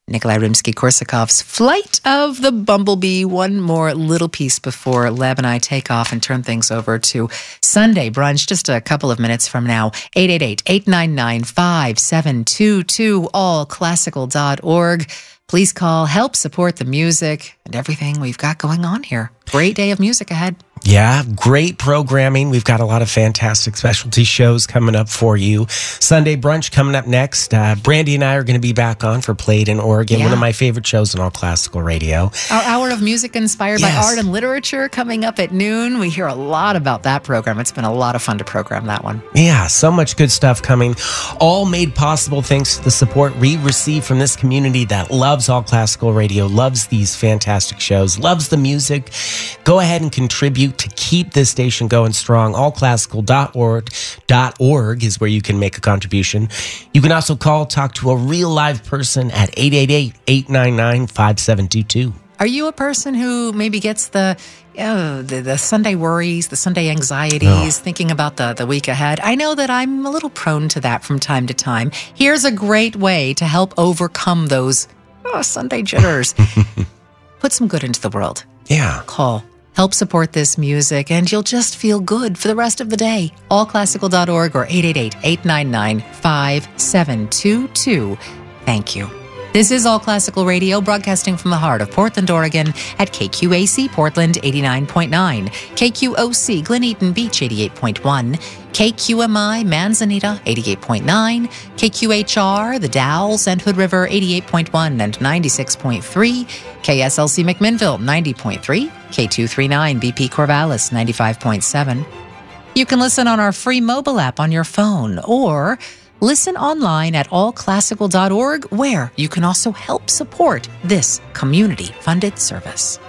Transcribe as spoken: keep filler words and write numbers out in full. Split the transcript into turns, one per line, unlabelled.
Nikolai Rimsky-Korsakov's Flight of the Bumblebee. One more little piece before Leb and I take off and turn things over to Sunday Brunch just a couple of minutes from now. eight eight eight, eight nine nine, five seven two two, all classical dot org. Please call, help support the music and everything we've got going on here. Great day of music ahead.
Yeah, great programming. We've got a lot of fantastic specialty shows coming up for you. Sunday Brunch coming up next. Uh, Brandy and I are going to be back on for Played in Oregon,
Yeah.
one of my favorite shows in all classical radio.
Our hour of music inspired
Yes.
by art and literature coming up at noon. We hear a lot about that program. It's been a lot of fun to program that one.
Yeah, so much good stuff coming. All made possible thanks to the support we receive from this community that loves all classical radio, loves these fantastic shows, loves the music. Go ahead and contribute to keep this station going strong. all classical dot org is where you can make a contribution. You can also call, talk to a real live person at eight eight eight, eight nine nine, five seven two two.
Are you a person who maybe gets the oh, the, the Sunday worries, the Sunday anxieties,
Oh.
thinking about the, the week ahead? I know that I'm a little prone to that from time to time. Here's a great way to help overcome those oh, Sunday jitters. Put some good into the world.
Yeah.
Call. Help support this music, and you'll just feel good for the rest of the day. all classical dot org or eight eight eight, eight nine nine, five seven two two. Thank you. This is All Classical Radio, broadcasting from the heart of Portland, Oregon, at K Q A C Portland eighty-nine point nine, K Q O C Glen Eaton Beach eighty-eight point one, K Q M I Manzanita eighty-eight point nine, K Q H R The Dalles and Hood River eighty-eight point one and ninety-six point three, K S L C McMinnville ninety point three, K two thirty-nine B P Corvallis ninety-five point seven. You can listen on our free mobile app on your phone or listen online at all classical dot org, where you can also help support this community-funded service.